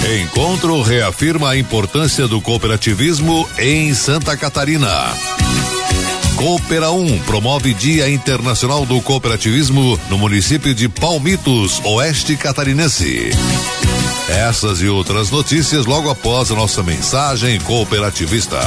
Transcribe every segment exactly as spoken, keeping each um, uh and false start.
Encontro reafirma a importância do cooperativismo em Santa Catarina. Coopera um promove Dia Internacional do Cooperativismo no município de Palmitos, Oeste Catarinense. Essas e outras notícias logo após a nossa mensagem cooperativista.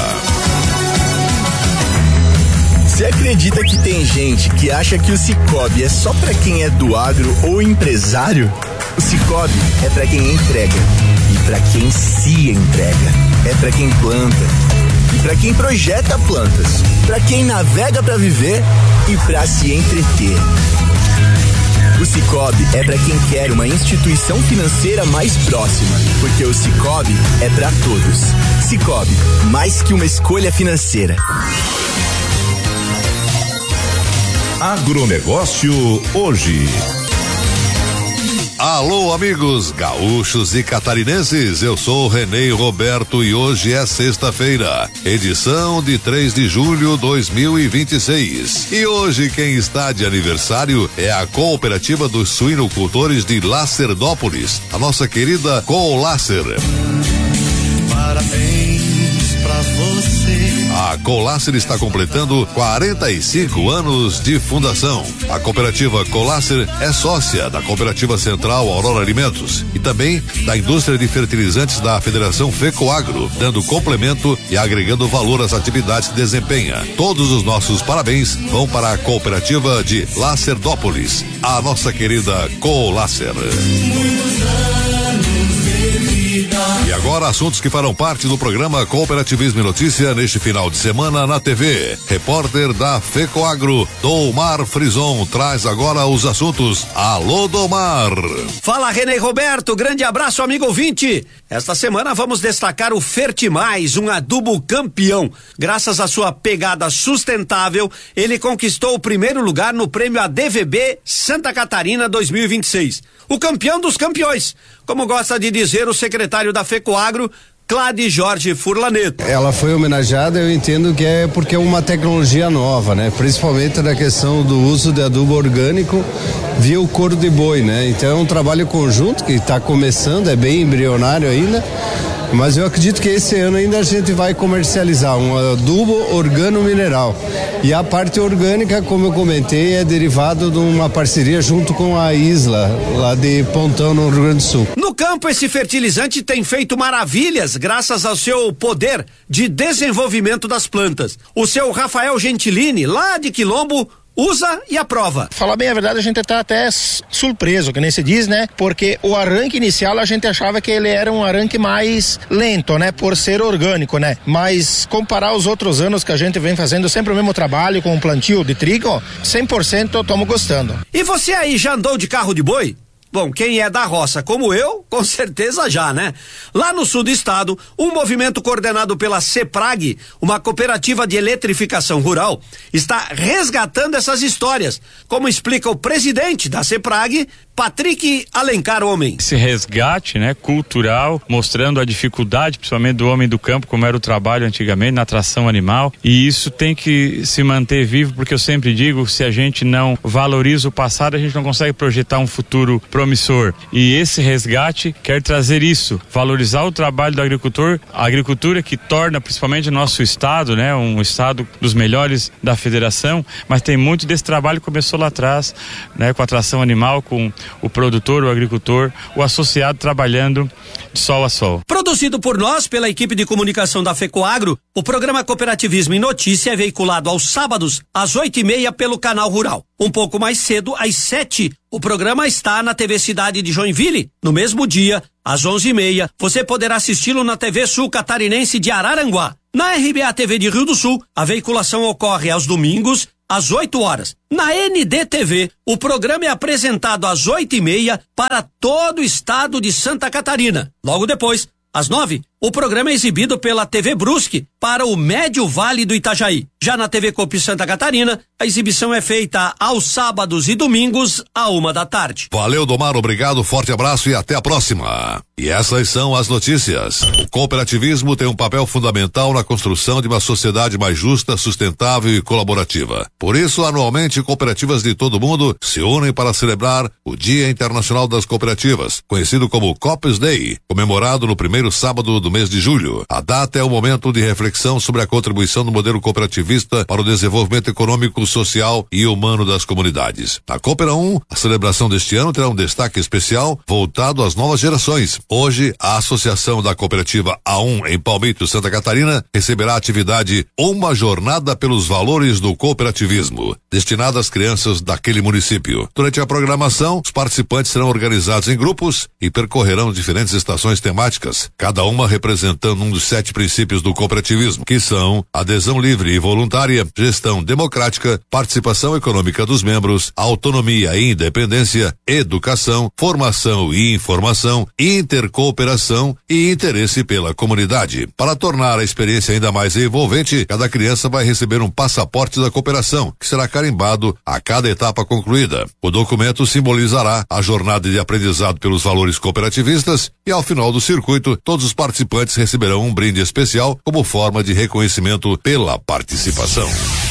Você acredita que tem gente que acha que o Sicoob é só pra quem é do agro ou empresário? O Sicoob é pra quem entrega e pra quem se entrega. É pra quem planta e pra quem projeta plantas, pra quem navega pra viver e pra se entreter. O Sicoob é pra quem quer uma instituição financeira mais próxima, porque o Sicoob é pra todos. Sicoob, mais que uma escolha financeira. Agronegócio hoje. Alô, amigos gaúchos e catarinenses, eu sou Renê Roberto e hoje é sexta-feira, edição de três de julho de dois mil e vinte e seis. E hoje quem está de aniversário é a Cooperativa dos Suinocultores de Lacerdópolis, a nossa querida Colácer. Parabéns pra você. A Colácer está completando quarenta e cinco anos de fundação. A cooperativa Colácer é sócia da Cooperativa Central Aurora Alimentos e também da indústria de fertilizantes da Federação FECOAGRO, dando complemento e agregando valor às atividades que desempenha. Todos os nossos parabéns vão para a cooperativa de Lacerdópolis, a nossa querida Colácer. E agora, assuntos que farão parte do programa Cooperativismo e Notícia neste final de semana na T V. Repórter da FECOAGRO, Domar Frison, traz agora os assuntos. Alô, Domar! Fala, Renê Roberto, grande abraço, amigo ouvinte. Esta semana vamos destacar o Fertimais, um adubo campeão. Graças à sua pegada sustentável, ele conquistou o primeiro lugar no prêmio A D V B Santa Catarina dois mil e vinte e seis. O campeão dos campeões, como gosta de dizer o secretário da FECOAGRO, Clade Jorge Furlaneto. Ela foi homenageada, eu entendo que é porque é uma tecnologia nova, né? Principalmente na questão do uso de adubo orgânico via o couro de boi, né? Então é um trabalho conjunto que está começando, é bem embrionário ainda, mas eu acredito que esse ano ainda a gente vai comercializar um adubo organo-mineral. E a parte orgânica, como eu comentei, é derivado de uma parceria junto com a Isla, lá de Pontão, no Rio Grande do Sul. No campo, esse fertilizante tem feito maravilhas graças ao seu poder de desenvolvimento das plantas. O seu Rafael Gentilini, lá de Quilombo, usa e aprova. Falar bem a verdade, a gente tá até surpreso, que nem se diz, né? Porque o arranque inicial a gente achava que ele era um arranque mais lento, né? Por ser orgânico, né? Mas comparar os outros anos que a gente vem fazendo sempre o mesmo trabalho com o plantio de trigo, cem por cento eu tomo gostando. E você aí já andou de carro de boi? Bom, quem é da roça como eu, com certeza já, né? Lá no sul do estado, um movimento coordenado pela CEPRAG, uma cooperativa de eletrificação rural, está resgatando essas histórias, como explica o presidente da CEPRAG, Patrick Alencar Homem. Esse resgate, né, cultural, mostrando a dificuldade, principalmente do homem do campo, como era o trabalho antigamente, na tração animal, e isso tem que se manter vivo, porque eu sempre digo, se a gente não valoriza o passado, a gente não consegue projetar um futuro promissor. E esse resgate quer trazer isso, valorizar o trabalho do agricultor, a agricultura que torna principalmente o nosso estado, né, um estado dos melhores da federação, mas tem muito desse trabalho que começou lá atrás, né, com a tração animal, com o produtor, o agricultor, o associado trabalhando de sol a sol. Produzido por nós, pela equipe de comunicação da FECOAGRO, o programa Cooperativismo em Notícia é veiculado aos sábados, às oito e meia, pelo Canal Rural. Um pouco mais cedo, às sete, o programa está na T V Cidade de Joinville. No mesmo dia, às onze e meia, você poderá assisti-lo na T V Sul Catarinense de Araranguá. Na R B A T V de Rio do Sul, a veiculação ocorre aos domingos, às oito horas. Na N D T V, o programa é apresentado às oito e meia para todo o estado de Santa Catarina. Logo depois, às nove, O programa é exibido pela T V Brusque para o Médio Vale do Itajaí. Já na T V Copi Santa Catarina, a exibição é feita aos sábados e domingos, à uma da tarde. Valeu, Domar, obrigado, forte abraço e até a próxima. E essas são as notícias. O cooperativismo tem um papel fundamental na construção de uma sociedade mais justa, sustentável e colaborativa. Por isso, anualmente, cooperativas de todo o mundo se unem para celebrar o Dia Internacional das Cooperativas, conhecido como Coops Day, comemorado no primeiro sábado do mês de julho. A data é um momento de reflexão sobre a contribuição do modelo cooperativista para o desenvolvimento econômico, social e humano das comunidades. Na Coopera um, a celebração deste ano terá um destaque especial voltado às novas gerações. Hoje, a Associação da Cooperativa A um em Palmito, Santa Catarina, receberá a atividade Uma Jornada pelos Valores do Cooperativismo, destinada às crianças daquele município. Durante a programação, os participantes serão organizados em grupos e percorrerão diferentes estações temáticas, cada uma representando um dos sete princípios do cooperativismo, que são adesão livre e voluntária, gestão democrática, participação econômica dos membros, autonomia e independência, educação, formação e informação, intercooperação e interesse pela comunidade. Para tornar a experiência ainda mais envolvente, cada criança vai receber um passaporte da cooperação, que será carimbado a cada etapa concluída. O documento simbolizará a jornada de aprendizado pelos valores cooperativistas e, ao final do circuito, todos os participantes receberão um brinde especial como forma de reconhecimento pela participação.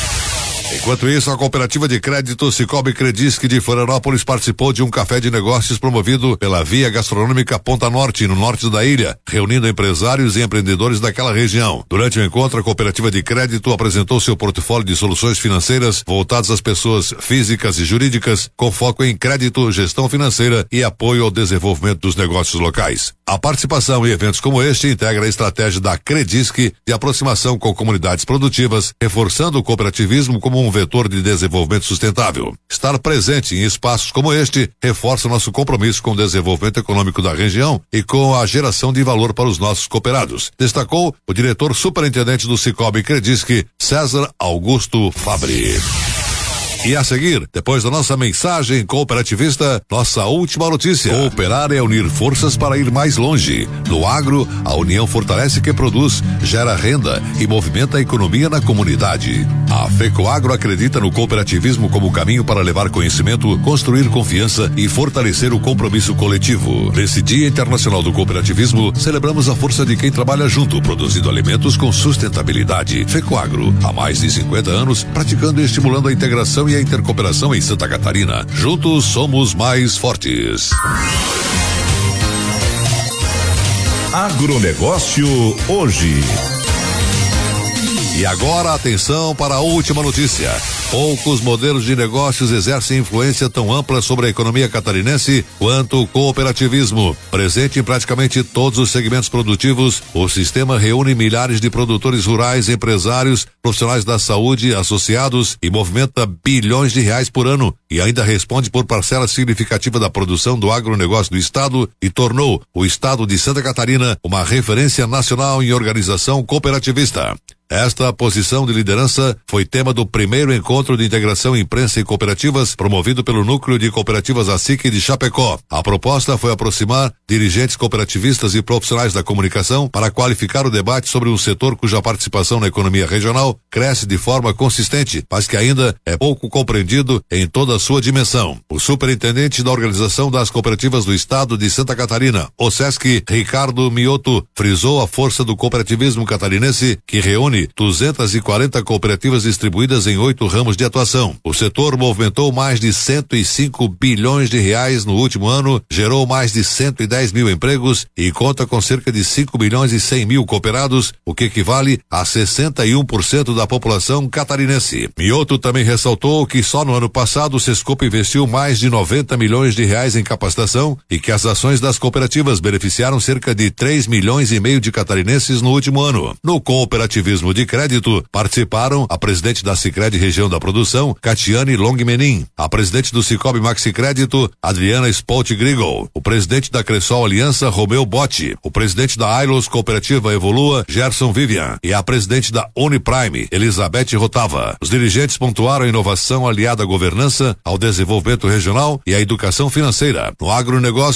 Enquanto isso, a cooperativa de crédito Cicobi Credisc de Florianópolis participou de um café de negócios promovido pela Via Gastronômica Ponta Norte, no norte da ilha, reunindo empresários e empreendedores daquela região. Durante o encontro, a cooperativa de crédito apresentou seu portfólio de soluções financeiras voltadas às pessoas físicas e jurídicas, com foco em crédito, gestão financeira e apoio ao desenvolvimento dos negócios locais. A participação em eventos como este integra a estratégia da Credisc de aproximação com comunidades produtivas, reforçando o cooperativismo como um vetor de desenvolvimento sustentável. Estar presente em espaços como este reforça nosso compromisso com o desenvolvimento econômico da região e com a geração de valor para os nossos cooperados, destacou o diretor superintendente do Cicobi Credisc, César Augusto Fabri. E a seguir, depois da nossa mensagem cooperativista, nossa última notícia. Cooperar é unir forças para ir mais longe. No agro, a união fortalece quem produz, gera renda e movimenta a economia na comunidade. A FECOAGRO acredita no cooperativismo como caminho para levar conhecimento, construir confiança e fortalecer o compromisso coletivo. Nesse Dia Internacional do Cooperativismo, celebramos a força de quem trabalha junto, produzindo alimentos com sustentabilidade. FECOAGRO, há mais de cinquenta anos, praticando e estimulando a integração e a intercooperação em Santa Catarina. Juntos somos mais fortes. Agronegócio hoje. E agora, atenção para a última notícia. Poucos modelos de negócios exercem influência tão ampla sobre a economia catarinense quanto o cooperativismo. Presente em praticamente todos os segmentos produtivos, o sistema reúne milhares de produtores rurais, empresários, profissionais da saúde, associados e movimenta bilhões de reais por ano e ainda responde por parcela significativa da produção do agronegócio do estado e tornou o estado de Santa Catarina uma referência nacional em organização cooperativista. Esta posição de liderança foi tema do primeiro encontro de integração imprensa e cooperativas promovido pelo Núcleo de Cooperativas A S I C de Chapecó. A proposta foi aproximar dirigentes cooperativistas e profissionais da comunicação para qualificar o debate sobre um setor cuja participação na economia regional cresce de forma consistente, mas que ainda é pouco compreendido em toda a sua dimensão. O superintendente da Organização das Cooperativas do Estado de Santa Catarina, o SESC, Ricardo Mioto, frisou a força do cooperativismo catarinense, que reúne duzentas e quarenta cooperativas distribuídas em oito ramos de atuação. O setor movimentou mais de cento e cinco bilhões de reais no último ano, gerou mais de cento e dez mil empregos e conta com cerca de cinco milhões e cem mil cooperados, o que equivale a sessenta e um por cento da população catarinense. Mioto também ressaltou que só no ano passado o Sescope investiu mais de noventa milhões de reais em capacitação e que as ações das cooperativas beneficiaram cerca de três milhões e meio de catarinenses no último ano. No cooperativismo de crédito, participaram a presidente da Sicredi Região da Produção, Catiane Longmenin, a presidente do Cicobi Maxi Crédito, Adriana Spolt Grigol, o presidente da Cressol Aliança, Romeu Botti, o presidente da Ailos Cooperativa Evolua, Gerson Vivian, e a presidente da Uniprime, Elizabeth Rotava. Os dirigentes pontuaram a inovação aliada à governança, ao desenvolvimento regional e à educação financeira. No agronegócio,